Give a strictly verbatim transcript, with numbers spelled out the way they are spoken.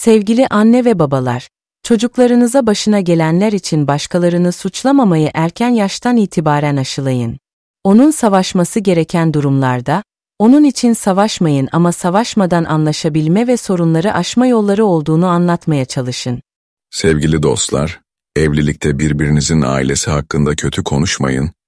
Sevgili anne ve babalar, çocuklarınıza başına gelenler için başkalarını suçlamamayı erken yaştan itibaren aşılayın. Onun savaşması gereken durumlarda, onun için savaşmayın ama savaşmadan anlaşabilme ve sorunları aşma yolları olduğunu anlatmaya çalışın. Sevgili dostlar, evlilikte birbirinizin ailesi hakkında kötü konuşmayın,